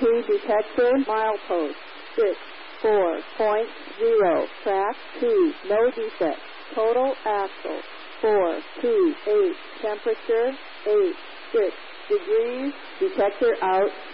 detector, milepost 64.0, track 2, no defect, total axle 428, temperature 86 degrees, detector out.